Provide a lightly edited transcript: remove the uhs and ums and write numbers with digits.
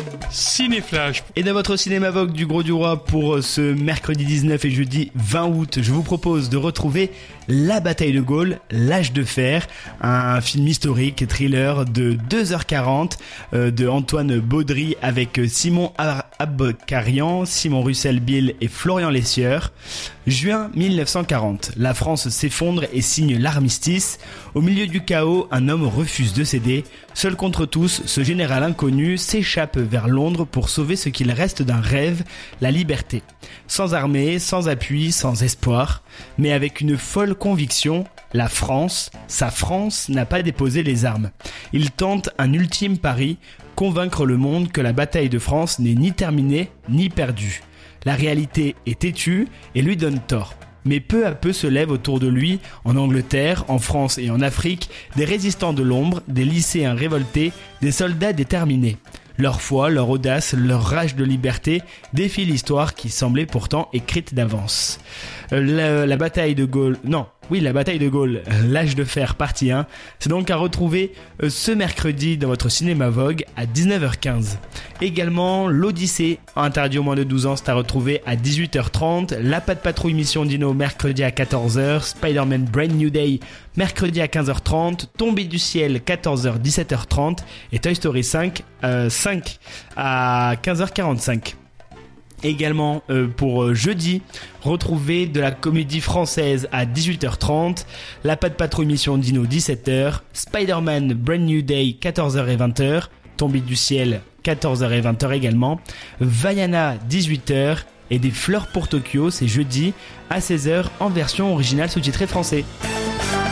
Cinéflash. Et dans votre cinéma Vogue du Gros du Roi pour ce mercredi 19 et jeudi 20 août, je vous propose de retrouver La Bataille de Gaulle, l'Âge de Fer, un film historique, thriller de 2h40 de Antoine Baudry avec Simon Abkarian, Simon Russell-Bill et Florian Lessieur. Juin 1940, la France s'effondre et signe l'armistice. Au milieu du chaos, un homme refuse de céder. Seul contre tous, ce général inconnu s'échappe vers Londres pour sauver ce qu'il reste d'un rêve, la liberté. Sans armée, sans appui, sans espoir, mais avec une folle conviction, la France, sa France, n'a pas déposé les armes. Il tente un ultime pari, convaincre le monde que la bataille de France n'est ni terminée, ni perdue. La réalité est têtue et lui donne tort. Mais peu à peu se lèvent autour de lui, en Angleterre, en France et en Afrique, des résistants de l'ombre, des lycéens révoltés, des soldats déterminés. Leur foi, leur audace, leur rage de liberté défient l'histoire qui semblait pourtant écrite d'avance. La bataille de Gaulle, l'Âge de Fer partie 1, c'est donc à retrouver ce mercredi dans votre cinéma Vogue à 19h15. Également l'Odyssée, interdit aux moins de 12 ans, c'est à retrouver à 18h30. La Patte Patrouille Mission Dino mercredi à 14h. Spider-Man Brand New Day mercredi à 15h30. Tombé du ciel 14h 17h30 et Toy Story 5 à 15h45. Également pour jeudi, retrouvez de la comédie française à 18h30, La Patte Patrouille Mission Dino 17h, Spider-Man Brand New Day 14h et 20h, Tombé du ciel 14h et 20h également, Vaiana 18h et Des fleurs pour Tokyo, c'est jeudi à 16h en version originale sous-titrée français.